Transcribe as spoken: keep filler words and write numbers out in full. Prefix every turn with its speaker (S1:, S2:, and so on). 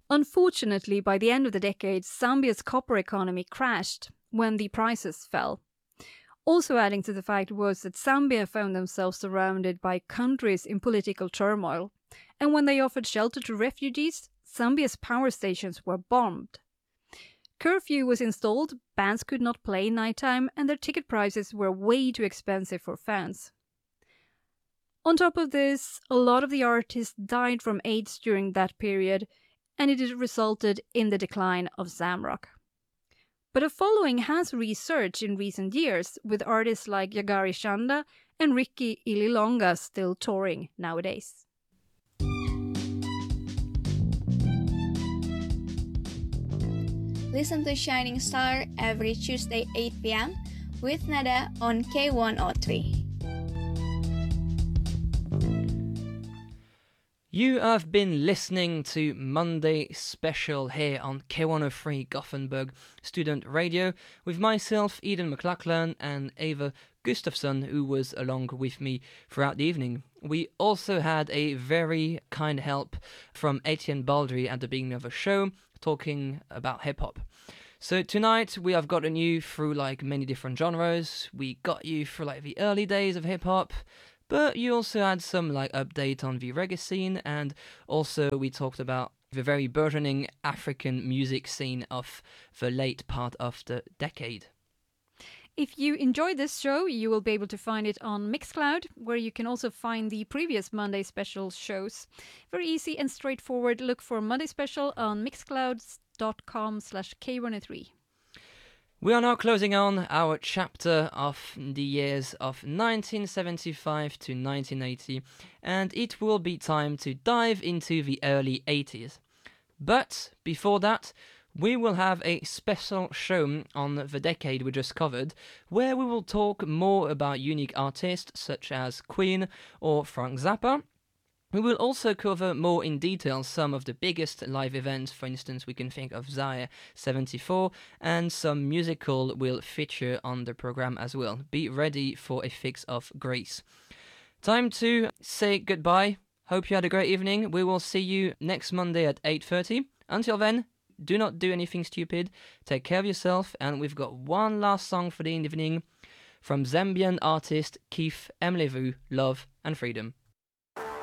S1: Unfortunately, by the end of the decade, Zambia's copper economy crashed when the prices fell. Also adding to the fact was that Zambia found themselves surrounded by countries in political turmoil, and when they offered shelter to refugees, Zambia's power stations were bombed. Curfew was installed, bands could not play nighttime, and their ticket prices were way too expensive for fans. On top of this, a lot of the artists died from AIDS during that period, and it resulted in the decline of Zamrock. But a following has resurged in recent years, with artists like Yagari Shanda and Ricky Ililonga still touring nowadays.
S2: Listen to Shining Star every Tuesday eight p.m. with Nada on K one oh three.
S3: You have been listening to Monday Special here on K one oh three Gothenburg Student Radio with myself, Eden McLachlan, and Ava Gustafsson, who was along with me throughout the evening. We also had a very kind help from Etienne Baldry at the beginning of the show, talking about hip-hop. So tonight we have gotten you through like many different genres. We got you through like the early days of hip-hop, but you also had some like update on the reggae scene, and also we talked about the very burgeoning African music scene of the late part of the decade.
S1: If you enjoyed this show, you will be able to find it on Mixcloud, where you can also find the previous Monday Special shows. Very easy and straightforward. Look for Monday Special on mixcloud.com slash K103.
S3: We are now closing on our chapter of the years of nineteen seventy-five to nineteen eighty, and it will be time to dive into the early eighties. But before that, we will have a special show on the decade we just covered, where we will talk more about unique artists such as Queen or Frank Zappa. We will also cover more in detail some of the biggest live events. For instance, we can think of Zaire seventy-four, and some musical will feature on the program as well. Be ready for a fix of Grease. Time to say goodbye. Hope you had a great evening. We will see you next Monday at eight thirty. Until then, do not do anything stupid. Take care of yourself, and we've got one last song for the evening from Zambian artist Keith Mlevu, Love and Freedom.